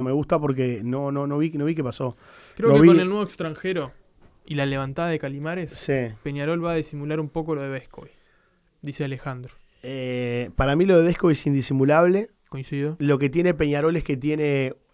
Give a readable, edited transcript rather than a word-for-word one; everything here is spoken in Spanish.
me gusta porque no vi qué pasó. Creo No que vi- con el nuevo extranjero y la levantada de Calimares, Sí. Peñarol va a disimular un poco lo de Vescovi, dice Alejandro. Para mí lo de Vesco es indisimulable. Coincido. Lo que tiene Peñarol es que tiene